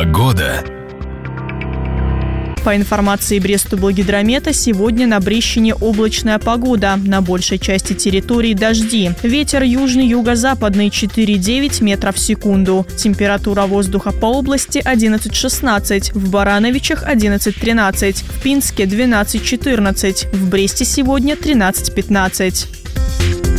Погода. По информации Брест-Облгидромета, сегодня на Брещине облачная погода. На большей части территории дожди. Ветер южный юго-западный 4,9 метров в секунду. Температура воздуха по области 11-16. В Барановичах 11-13. В Пинске 12-14. В Бресте сегодня 13-15.